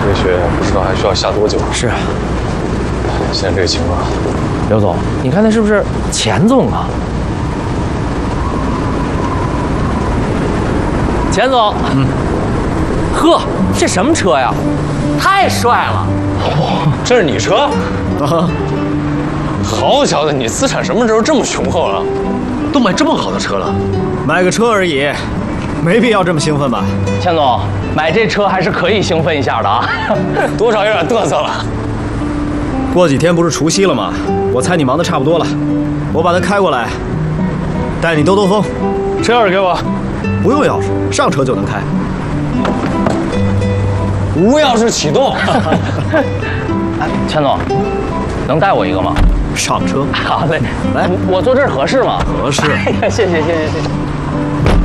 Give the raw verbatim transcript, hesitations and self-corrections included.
这雪不知道还需要下多久。 是。 现在这个情况， 刘总，你看那是不是钱总啊？钱总，嗯，呵，这什么车呀？太帅了！ 哇，这是你车？啊！好小子，你资产什么时候这么雄厚了？都买这么好的车了？ 买个车而已，没必要这么兴奋吧？ 钱总，买这车还是可以兴奋一下的啊， 多少有点嘚瑟了。 过几天不是除夕了吗？我猜你忙得差不多了，我把它开过来，带你兜兜风。 车钥匙给我。 不用钥匙，上车就能开。 无钥匙启动。 哎，钱总，能带我一个吗？ 上车。 好嘞， 来， 我坐这儿合适吗？ 合适。 哎呀，谢谢谢谢谢谢。